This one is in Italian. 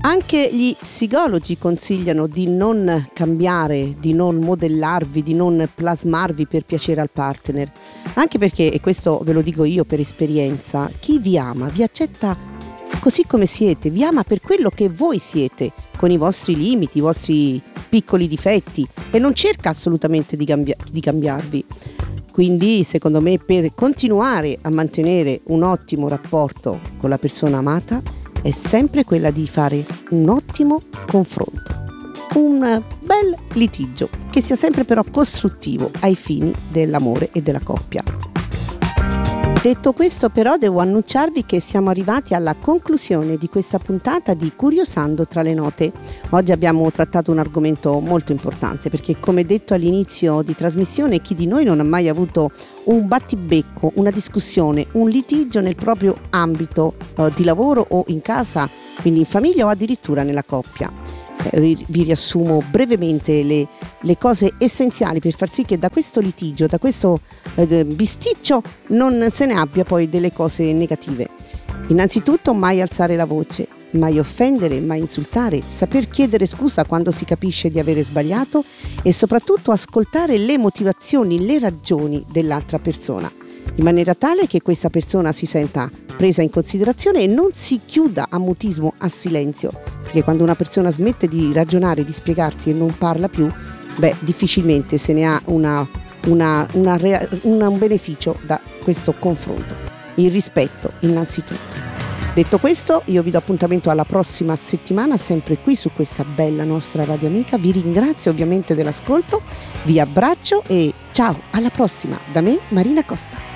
Anche gli psicologi consigliano di non cambiare, di non modellarvi, di non plasmarvi per piacere al partner. Anche perché, e questo ve lo dico io per esperienza, chi vi ama vi accetta così come siete, vi ama per quello che voi siete, con i vostri limiti, i vostri piccoli difetti, e non cerca assolutamente di cambiarvi. Quindi, secondo me, per continuare a mantenere un ottimo rapporto con la persona amata, è sempre quella di fare un ottimo confronto, un bel litigio, che sia sempre però costruttivo ai fini dell'amore e della coppia. Detto questo, però, devo annunciarvi che siamo arrivati alla conclusione di questa puntata di Curiosando tra le note. Oggi abbiamo trattato un argomento molto importante perché, come detto all'inizio di trasmissione, chi di noi non ha mai avuto un battibecco, una discussione, un litigio nel proprio ambito di lavoro o in casa, quindi in famiglia o addirittura nella coppia. Vi riassumo brevemente le cose essenziali per far sì che da questo litigio, da questo bisticcio, non se ne abbia poi delle cose negative. Innanzitutto, mai alzare la voce, mai offendere, mai insultare, saper chiedere scusa quando si capisce di avere sbagliato e soprattutto ascoltare le motivazioni, le ragioni dell'altra persona, in maniera tale che questa persona si senta presa in considerazione e non si chiuda a mutismo, a silenzio, perché quando una persona smette di ragionare, di spiegarsi e non parla più, difficilmente se ne ha un beneficio da questo confronto. Il rispetto innanzitutto. Detto questo, io vi do appuntamento alla prossima settimana, sempre qui su questa bella nostra radio amica. Vi ringrazio ovviamente dell'ascolto, vi abbraccio e ciao, alla prossima, da me Marina Costa.